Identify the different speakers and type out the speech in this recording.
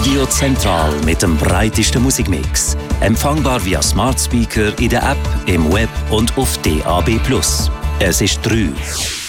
Speaker 1: Radio Zentral mit dem breitesten Musikmix. Empfangbar via Smart Speaker in der App, im Web und auf DAB+. Es ist 3.